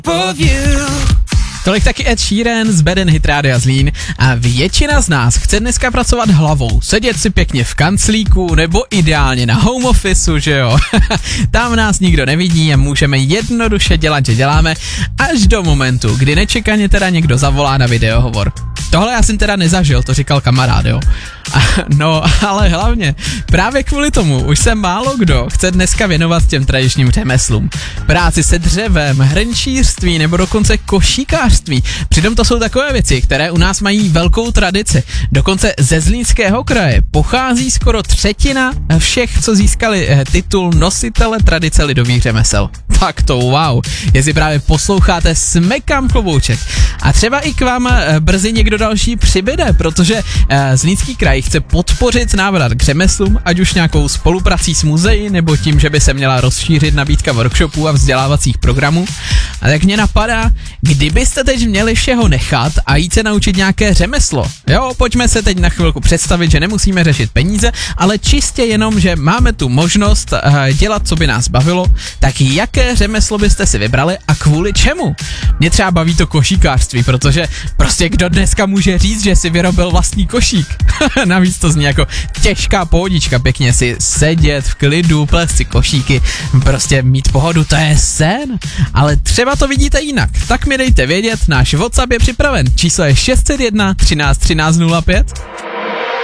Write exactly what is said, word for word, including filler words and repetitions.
Tolik taky Ed Sheeran z Beden Hit Rádia Zlín a většina z nás chce dneska pracovat hlavou, sedět si pěkně v kanclíku nebo ideálně na home officeu, že jo? Tam nás nikdo nevidí a můžeme jednoduše dělat, že děláme, až do momentu, kdy nečekaně teda někdo zavolá na videohovor. Tohle já jsem teda nezažil, to říkal kamarád, jo. A, no, ale hlavně, právě kvůli tomu už se málo kdo chce dneska věnovat těm tradičním řemeslům. Práci se dřevem, hrnčířství nebo dokonce košíkářství. Přitom to jsou takové věci, které u nás mají velkou tradici. Dokonce ze Zlínského kraje pochází skoro třetina všech, co získali titul nositele tradice lidových řemesel. Tak to wow, jestli právě posloucháte, smekám klobouček. A třeba i k vám brzy někdo další přibyde, protože Zlínský kraj chce podpořit návrat k řemeslům, ať už nějakou spoluprací s muzeí, nebo tím, že by se měla rozšířit nabídka workshopů a vzdělávacích programů. A tak mě napadá, kdybyste teď měli všeho nechat a jít se naučit nějaké řemeslo. Jo, pojďme se teď na chvilku představit, že nemusíme řešit peníze, ale čistě jenom, že máme tu možnost uh, dělat, co by nás bavilo, tak jaké řemeslo byste si vybrali a kvůli čemu? Mě třeba baví to košíkářství, protože prostě kdo dneska může říct, že si vyrobil vlastní košík. Navíc to zní jako těžká pohodička, pěkně si sedět v klidu, plést si košíky, prostě mít pohodu, to je sen. Ale třeba to vidíte jinak, tak mi dejte vědět, náš WhatsApp je připraven, číslo je šest set jedna třináct třináct nula pět.